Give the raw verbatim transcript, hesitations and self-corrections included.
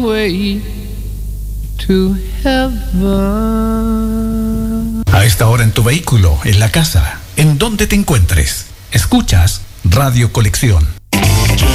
way to heaven. A esta hora en tu vehículo, en la casa, en donde te encuentres, escuchas Radio Colección.